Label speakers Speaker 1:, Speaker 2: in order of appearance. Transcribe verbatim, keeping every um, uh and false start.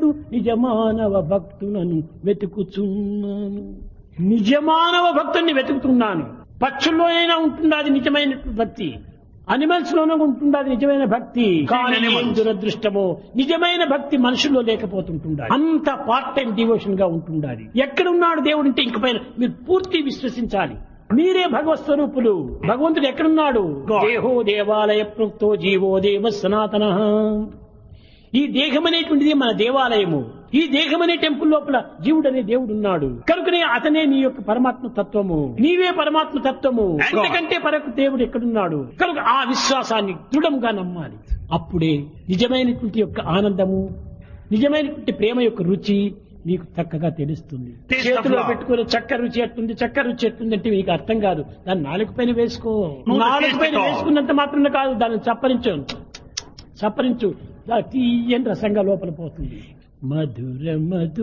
Speaker 1: వెతుకుచు నిజమానవ భక్తులను వెతుకుచున్నాను. నిజమానవ భక్తుల్ని వెతుకుతున్నాను. పక్షుల్లోనైనా ఉంటుంది అది నిజమైన భక్తి, అనిమల్స్ లోనే ఉంటుంది అది నిజమైన భక్తి. కానీ ఏం దురదృష్టమో నిజమైన భక్తి మనుషుల్లో లేకపోతుంటుండాలి. అంత పార్ట్ టైం డివోషన్ గా ఉంటుండాలి. ఎక్కడున్నాడు దేవుడు అంటే ఇంక పైన మీరు పూర్తి విశ్వసించాలి. మీరే భగవత్ స్వరూపులు. భగవంతుడు ఎక్కడున్నాడు? దేహో దేవాలయ ప్రోక్తో జీవో దేవ సనాతన. ఈ దేహం అనేటువంటిది మన దేవాలయము. ఈ దేహం అనే టెంపుల్ లోపల జీవుడు అనే దేవుడు ఉన్నాడు. కనుకనే అతనే నీ యొక్క పరమాత్మ తత్వము. నీవే పరమాత్మ తత్వము. అంతకంటే పరకు దేవుడు ఎక్కడున్నాడు? కనుక ఆ విశ్వాసాన్ని దృఢంగా నమ్మాలి. అప్పుడే నిజమైనటువంటి యొక్క ఆనందము, నిజమైనటువంటి ప్రేమ యొక్క రుచి మీకు చక్కగా తెలుస్తుంది. చేతిలో పెట్టుకుని చక్కెర రుచి ఎట్టుంది, చక్కెర రుచి ఎట్టుంది అంటే మీకు అర్థం కాదు. దాన్ని నాలుగు పైన వేసుకో. నాలుగు పైన వేసుకున్నంత మాత్రమే కాదు, దాన్ని చప్పరించు చప్పరించు తీయని రసంగా లోపల పోతుంది. మధుర మధు